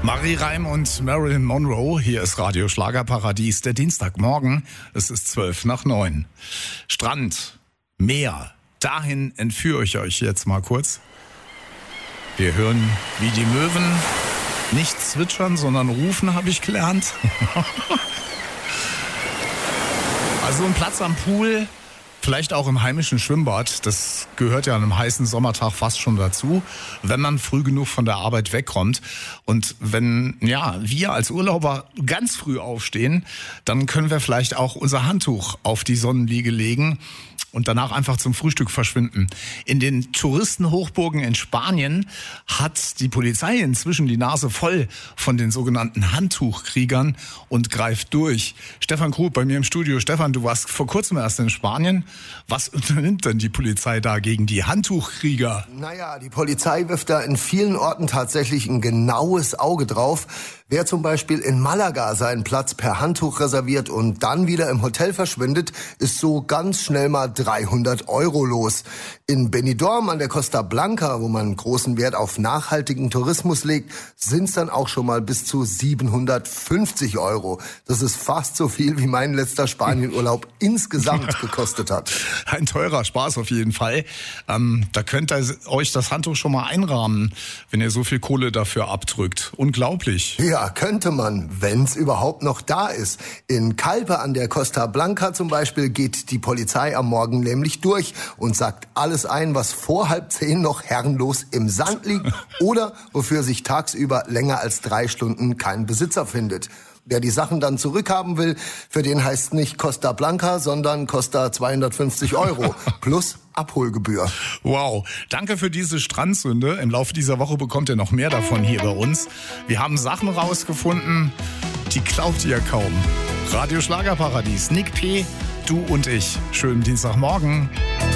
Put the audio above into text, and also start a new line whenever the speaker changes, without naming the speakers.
Marie Reim und Marilyn Monroe, hier ist Radio Schlagerparadies, der Dienstagmorgen, es ist 8:55. Strand, Meer, dahin entführe ich euch jetzt mal kurz. Wir hören, wie die Möwen nicht zwitschern, sondern rufen, habe ich gelernt. Also ein Platz am Pool, vielleicht auch im heimischen Schwimmbad, das gehört ja an einem heißen Sommertag fast schon dazu, wenn man früh genug von der Arbeit wegkommt. Und wenn wir als Urlauber ganz früh aufstehen, dann können wir vielleicht auch unser Handtuch auf die Sonnenliege legen und danach einfach zum Frühstück verschwinden. In den Touristenhochburgen in Spanien hat die Polizei inzwischen die Nase voll von den sogenannten Handtuchkriegern und greift durch. Stefan Krug bei mir im Studio. Stefan, du warst vor kurzem erst in Spanien. Was unternimmt denn die Polizei da gegen die Handtuchkrieger?
Naja, die Polizei wirft da in vielen Orten tatsächlich ein genaues Auge drauf. Wer zum Beispiel in Malaga seinen Platz per Handtuch reserviert und dann wieder im Hotel verschwindet, ist so ganz schnell mal 300 € los. In Benidorm an der Costa Blanca, wo man großen Wert auf nachhaltigen Tourismus legt, sind's dann auch schon mal bis zu 750 €. Das ist fast so viel, wie mein letzter Spanienurlaub insgesamt gekostet hat.
Ein teurer Spaß auf jeden Fall. Da könnt ihr euch das Handtuch schon mal einrahmen, wenn ihr so viel Kohle dafür abdrückt. Unglaublich.
Ja, könnte man, wenn's überhaupt noch da ist. In Calpe an der Costa Blanca zum Beispiel geht die Polizei am Morgen nämlich durch und sagt alles ein, was vor 9:30 noch herrenlos im Sand liegt oder wofür sich tagsüber länger als 3 Stunden kein Besitzer findet. Wer die Sachen dann zurückhaben will, für den heißt nicht Costa Blanca, sondern Costa 250 € plus Abholgebühr.
Wow, danke für diese Strandsünde. Im Laufe dieser Woche bekommt ihr noch mehr davon hier bei uns. Wir haben Sachen rausgefunden, die glaubt ihr kaum. Radio Schlagerparadies, Nick P., du und ich. Schönen Dienstagmorgen.